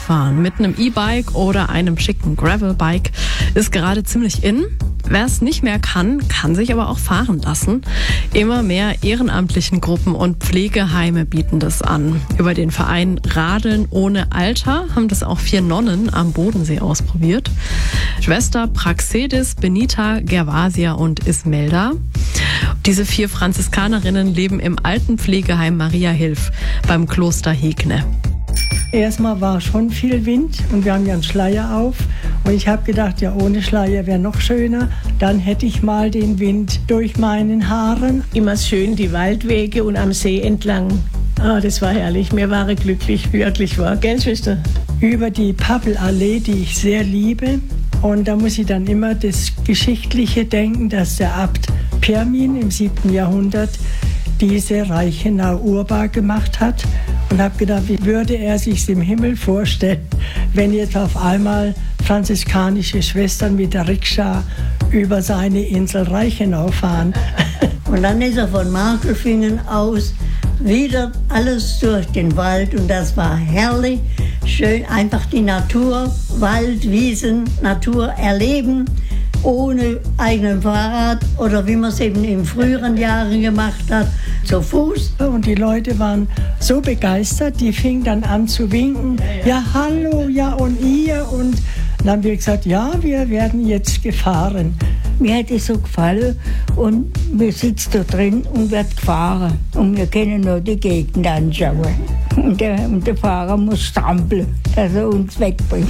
Radfahren mit einem E-Bike oder einem schicken Gravelbike ist gerade ziemlich in. Wer es nicht mehr kann, kann sich aber auch fahren lassen. Immer mehr ehrenamtlichen Gruppen und Pflegeheime bieten das an. Über den Verein Radeln ohne Alter haben das auch 4 Nonnen am Bodensee ausprobiert. Schwester Praxedis, Benita, Gervasia und Ismelda. Diese 4 Franziskanerinnen leben im alten Pflegeheim Maria Hilf beim Kloster Hegne. Erstmal war schon viel Wind und wir haben ja einen Schleier auf. Und ich habe gedacht, ja, ohne Schleier wäre noch schöner. Dann hätte ich mal den Wind durch meinen Haaren. Immer schön die Waldwege und am See entlang. Das war herrlich. Mir war glücklich, wirklich war. Gell, Schwester? Über die Pappelallee, die ich sehr liebe. Und da muss ich dann immer das Geschichtliche denken, dass der Abt Pirmin im 7. Jahrhundert diese Reichenau urbar gemacht hat. Und habe gedacht, wie würde er sich im Himmel vorstellen, wenn jetzt auf einmal franziskanische Schwestern mit der Rikscha über seine Insel Reichenau fahren. Und dann ist er von Markelfingen aus wieder alles durch den Wald und das war herrlich, schön, einfach die Natur, Wald, Wiesen, Natur erleben, ohne eigenen Fahrrad oder wie man es eben in früheren Jahren gemacht hat, zu Fuß. Und die Leute waren so begeistert, die fingen dann an zu winken, ja hallo, ja und ihr. Und dann haben wir gesagt, ja, wir werden jetzt gefahren. Mir hat es so gefallen und wir sitzen da drin und werden gefahren. Und wir können nur die Gegend anschauen. Und der Fahrer muss strampeln, dass er uns wegbringt.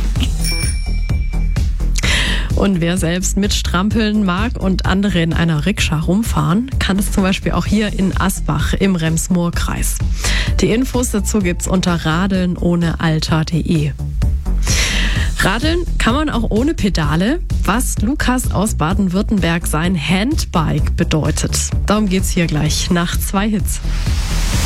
Und wer selbst mit Strampeln mag und andere in einer Rikscha rumfahren, kann es zum Beispiel auch hier in Asbach im Rems-Murr-Kreis. Die Infos dazu gibt's unter radelnohnealter.de. Radeln kann man auch ohne Pedale, was Lukas aus Baden-Württemberg sein Handbike bedeutet. Darum geht's hier gleich nach 2 Hits.